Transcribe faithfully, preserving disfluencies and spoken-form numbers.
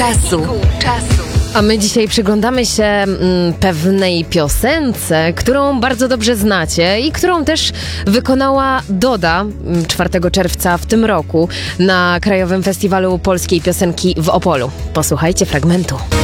czasu. czasu. A my dzisiaj przyglądamy się mm, pewnej piosence, którą bardzo dobrze znacie i którą też wykonała Doda czwartego czerwca w tym roku na Krajowym Festiwalu Polskiej Piosenki w Opolu. Posłuchajcie fragmentu.